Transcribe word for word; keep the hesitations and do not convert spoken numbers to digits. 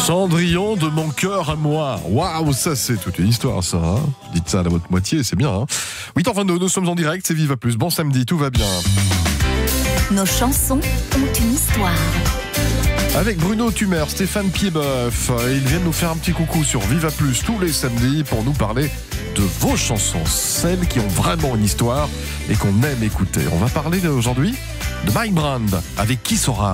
Cendrillon de mon cœur à moi. Waouh, ça c'est toute une histoire ça. Hein, dites ça à votre moitié, c'est bien. Hein. huit heures vingt-deux, nous sommes en direct, c'est Viva Plus. Bon samedi, tout va bien. Nos chansons ont une histoire. Avec Bruno Tumer, Stéphane Piedboeuf, ils viennent nous faire un petit coucou sur Viva Plus tous les samedis pour nous parler de vos chansons, celles qui ont vraiment une histoire et qu'on aime écouter. On va parler aujourd'hui de Mike Brand avec Qui saura.